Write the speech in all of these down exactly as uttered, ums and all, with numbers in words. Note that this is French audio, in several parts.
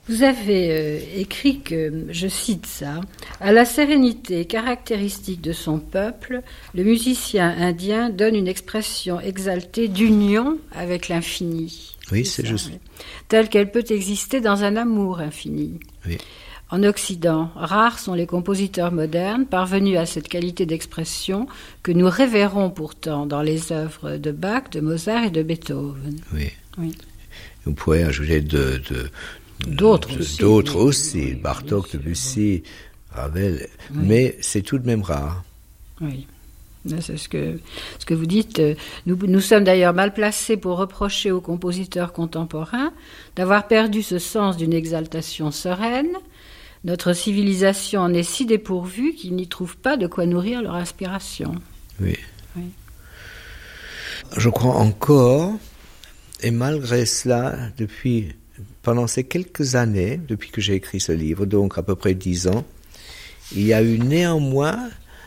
Vous avez euh, écrit que, je cite ça, « À la sérénité caractéristique de son peuple, le musicien indien donne une expression exaltée d'union avec l'infini. » Oui, c'est, c'est juste. Oui. Telle qu'elle peut exister dans un amour infini. Oui. En Occident, rares sont les compositeurs modernes parvenus à cette qualité d'expression que nous révérons pourtant dans les œuvres de Bach, de Mozart et de Beethoven. Oui. Oui. On pourrait ajouter de, de, d'autres de, aussi, d'autres oui, aussi, oui, Bartók, sûr, Debussy, Ravel, oui. Mais c'est tout de même rare. Oui. C'est ce que, ce que vous dites. Nous, nous sommes d'ailleurs mal placés pour reprocher aux compositeurs contemporains d'avoir perdu ce sens d'une exaltation sereine. Notre civilisation en est si dépourvue qu'ils n'y trouvent pas de quoi nourrir leur inspiration. Oui. Oui. Je crois encore, et malgré cela, depuis, pendant ces quelques années, depuis que j'ai écrit ce livre, donc à peu près dix ans, il y a eu néanmoins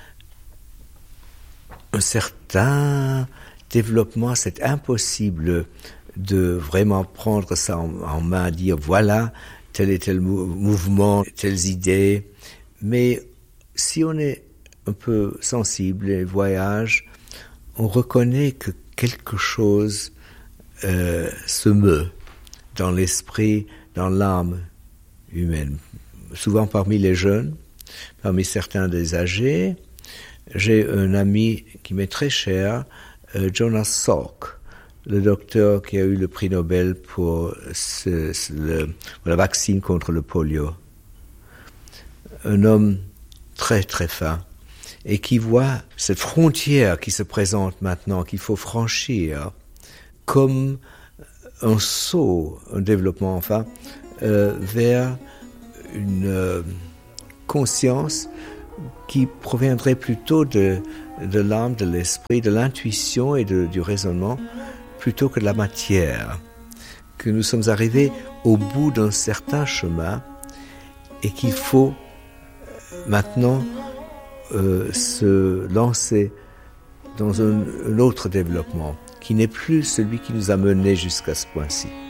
un certain développement. C'est impossible de vraiment prendre ça en, en main, dire voilà, tel et tel mou- mouvement, telles idées. Mais si on est un peu sensible et voyage, on reconnaît que quelque chose euh, se meut dans l'esprit, dans l'âme humaine. Souvent parmi les jeunes, parmi certains des âgés. J'ai un ami qui m'est très cher, euh, Jonas Salk, le docteur qui a eu le prix Nobel pour, ce, ce, le, pour la vaccine contre le polio. Un homme très très fin et qui voit cette frontière qui se présente maintenant, qu'il faut franchir, comme un saut, un développement enfin, euh, vers une euh, conscience qui proviendrait plutôt de, de l'âme, de l'esprit, de l'intuition et de, du raisonnement, plutôt que de la matière. Que nous sommes arrivés au bout d'un certain chemin et qu'il faut maintenant euh, se lancer dans un, un autre développement qui n'est plus celui qui nous a menés jusqu'à ce point-ci.